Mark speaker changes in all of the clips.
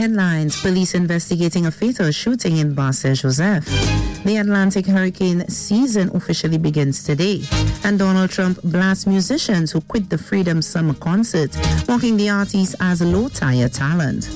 Speaker 1: Headlines: Police investigating a fatal shooting in Bar Saint-Joseph. The Atlantic hurricane season officially begins today. And Donald Trump blasts musicians who quit the Freedom Summer concert, mocking the artists as low-tier talent.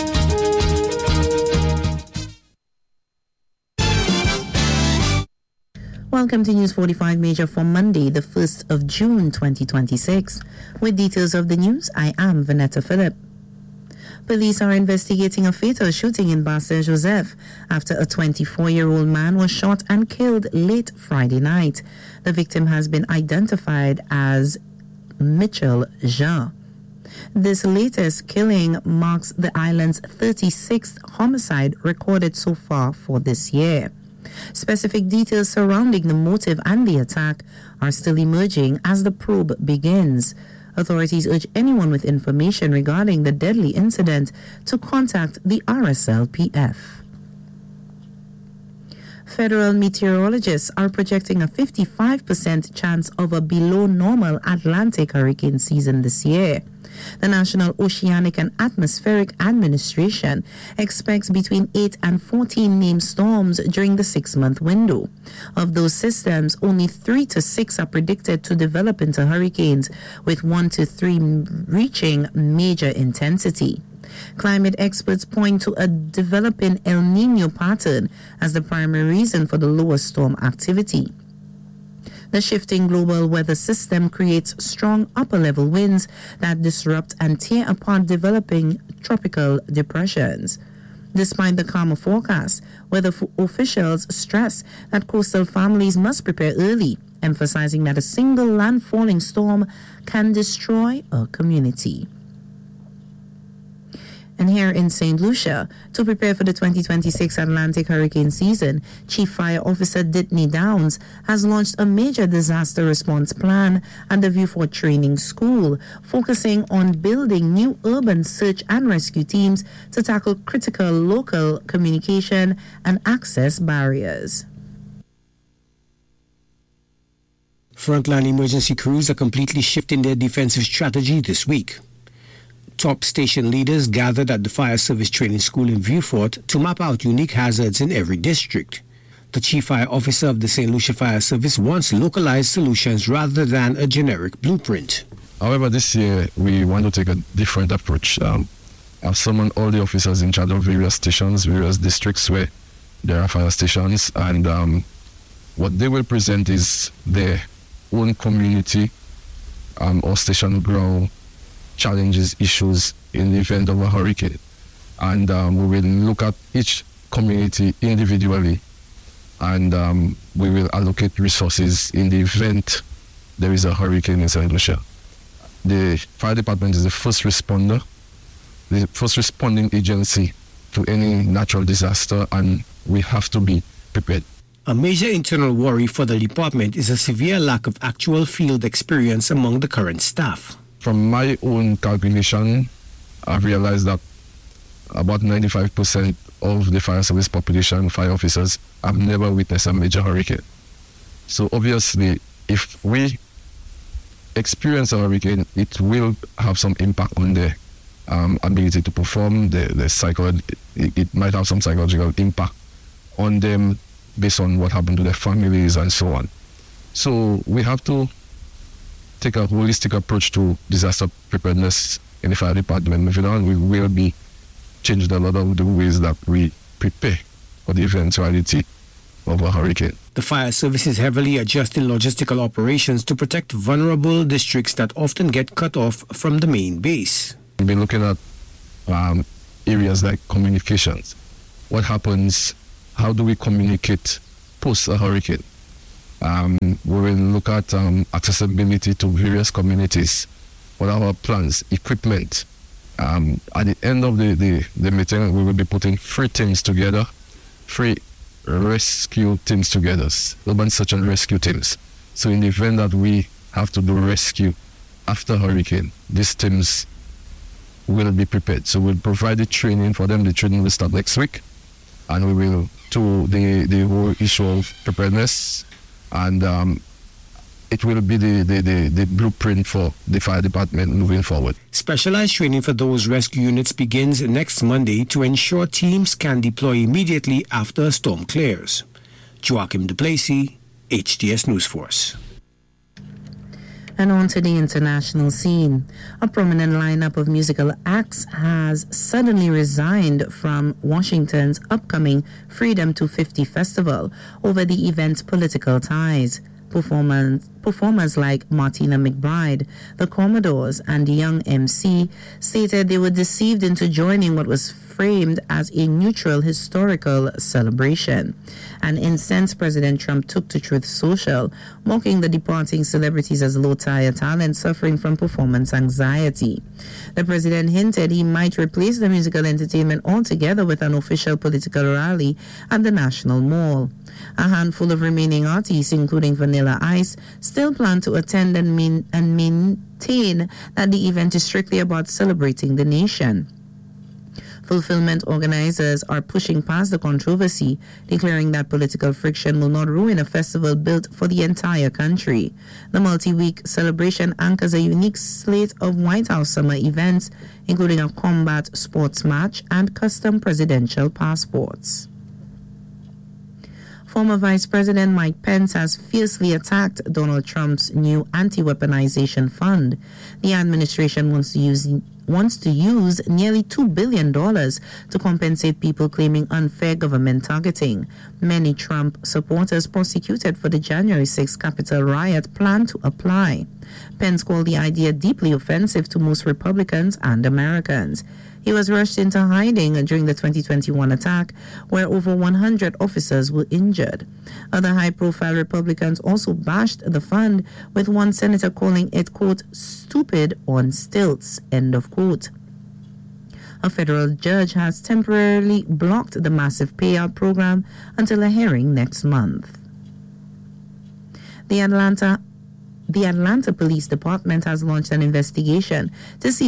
Speaker 1: Welcome to News 45 Major for Monday, the 1st of June 2026. With details of the news, I am Vanetta Phillip. Police are investigating a fatal shooting in Bar Saint-Joseph after a 24-year-old man was shot and killed late Friday night. The victim has been identified as Mitchell Jean. This latest killing marks the island's 36th homicide recorded so far for this year. Specific details surrounding the motive and the attack are still emerging as the probe begins. Authorities urge anyone with information regarding the deadly incident to contact the RSLPF. Federal meteorologists are projecting a 55% chance of a below-normal Atlantic hurricane season this year. The National Oceanic and Atmospheric Administration expects between 8 and 14 named storms during the 6-month window. Of those systems, only 3 to 6 are predicted to develop into hurricanes, with 1 to 3 reaching major intensity. Climate experts point to a developing El Niño pattern as the primary reason for the lower storm activity. The shifting global weather system creates strong upper-level winds that disrupt and tear apart developing tropical depressions. Despite the calmer forecast, weather officials stress that coastal families must prepare early, emphasizing that a single landfalling storm can destroy a community. And here in St. Lucia, to prepare for the 2026 Atlantic hurricane season, Chief Fire Officer Ditney Downs has launched a major disaster response plan at the Viewfort Training School, focusing on building new urban search and rescue teams to tackle critical local communication and access barriers.
Speaker 2: Frontline emergency crews are completely shifting their defensive strategy this week. Top station leaders gathered at the Fire Service Training School in Viewfort to map out unique hazards in every district. The Chief Fire Officer of the St. Lucia Fire Service wants localized solutions rather than a generic blueprint.
Speaker 3: However, this year we want to take a different approach. I've summoned all the officers in charge of various stations, various districts where there are fire stations, and what they will present is their own community or station ground challenges, issues in the event of a hurricane. And we will look at each community individually, and we will allocate resources in the event there is a hurricane in St. Lucia. The fire department is the first responder, the first responding agency to any natural disaster, and we have to be prepared.
Speaker 2: A major internal worry for the department is a severe lack of actual field experience among the current staff.
Speaker 3: From my own calculation, I've realized that about 95% of the fire service population, fire officers, have never witnessed a major hurricane. So obviously, if we experience a hurricane, it will have some impact on their ability to perform. It might have some psychological impact on them based on what happened to their families and so on. So we have to take a holistic approach to disaster preparedness in the fire department. Moving on, we will be changing a lot of the ways that we prepare for the eventuality of a hurricane.
Speaker 2: The fire service is heavily adjusting logistical operations to protect vulnerable districts that often get cut off from the main base.
Speaker 3: We've been looking at areas like communications. What happens? How do we communicate post a hurricane? We will look at accessibility to various communities. What are our plans, equipment? At the end of the meeting, we will be putting 3 teams together, 3 rescue teams together, urban search and rescue teams. So in the event that we have to do rescue after hurricane, these teams will be prepared. So we'll provide the training for them. The training will start next week, and we will do the whole issue of preparedness. And it will be the blueprint for the fire department moving forward.
Speaker 2: Specialized training for those rescue units begins next Monday to ensure teams can deploy immediately after a storm clears. Joachim Duplessis, HTS News Force.
Speaker 1: And on to the international scene. A prominent lineup of musical acts has suddenly resigned from Washington's upcoming Freedom 250 festival over the event's political ties. Performers like Martina McBride, the Commodores, and Young MC stated they were deceived into joining what was framed as a neutral historical celebration. An incensed President Trump took to Truth Social, mocking the departing celebrities as low-tier talent suffering from performance anxiety. The president hinted he might replace the musical entertainment altogether with an official political rally at the National Mall. A handful of remaining artists, including Vanilla Ice, still plan to attend and maintain that the event is strictly about celebrating the nation. Fulfillment organizers are pushing past the controversy, declaring that political friction will not ruin a festival built for the entire country. The multi-week celebration anchors a unique slate of White House summer events, including a combat sports match and custom presidential passports. Former Vice President Mike Pence has fiercely attacked Donald Trump's new anti-weaponization fund. The administration wants to use nearly $2 billion to compensate people claiming unfair government targeting. Many Trump supporters prosecuted for the January 6 Capitol riot plan to apply. Pence called the idea deeply offensive to most Republicans and Americans. He was rushed into hiding during the 2021 attack, where over 100 officers were injured. Other high-profile Republicans also bashed the fund, with one senator calling it, quote, stupid on stilts, end of quote. A federal judge has temporarily blocked the massive payout program until a hearing next month. The Atlanta Police Department has launched an investigation to see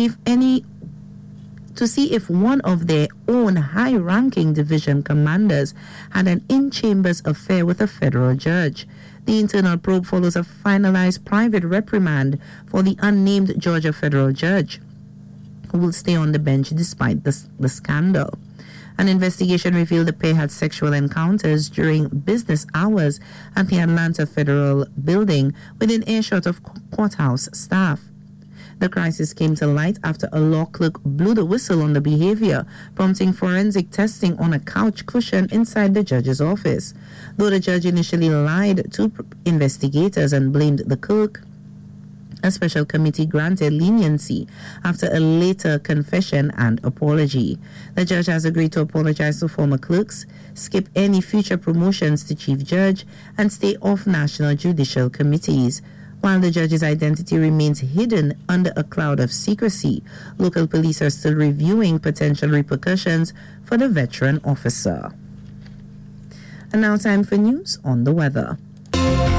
Speaker 1: if one of their own high-ranking division commanders had an in-chambers affair with a federal judge. The internal probe follows a finalized private reprimand for the unnamed Georgia federal judge, who will stay on the bench despite the scandal. An investigation revealed the pair had sexual encounters during business hours at the Atlanta Federal Building within earshot of courthouse staff. The crisis came to light after a law clerk blew the whistle on the behavior, prompting forensic testing on a couch cushion inside the judge's office. Though the judge initially lied to investigators and blamed the clerk, a special committee granted leniency after a later confession and apology. The judge has agreed to apologize to former clerks, skip any future promotions to chief judge, and stay off national judicial committees. While the judge's identity remains hidden under a cloud of secrecy, local police are still reviewing potential repercussions for the veteran officer. And now time for news on the weather.